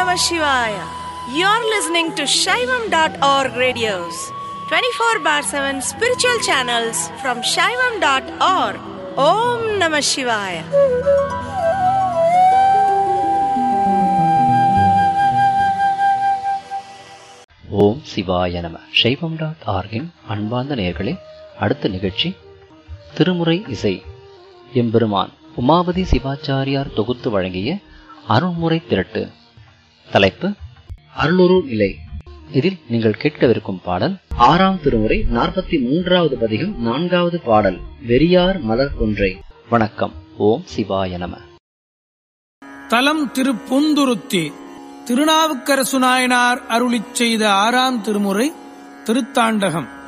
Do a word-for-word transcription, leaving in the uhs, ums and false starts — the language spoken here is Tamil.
Namah Shivaya. You're listening to Shaivam dot org radios, twenty-four bar seven spiritual channels from Shaivam dot org. Om Namah Shivaya. ஓம் சிவாய நம. சைவம் டாட் ஆர்கின் அன்பார்ந்த நேயர்களே, அடுத்த நிகழ்ச்சி திருமுறை இசை. எம்பெருமான் உமாபதி சிவாச்சாரியார் தொகுத்து வழங்கிய அருள்முறை திரட்டு. தலைப்பு அருளுரு நிலை. இதில் நீங்கள் கேட்கவிருக்கும் பாடல் ஆறாம் திருமுறை நாற்பத்தி மூன்றாவது பதிகம் நான்காவது பாடல், வெறியார் மலர் கொன்றை. வணக்கம். ஓம் சிவாய நம. தலம் திருப்பொந்துருத்தி. திருநாவுக்கரசு நாயனார் அருளிச் செய்த ஆறாம் திருமுறை திருத்தாண்டகம்.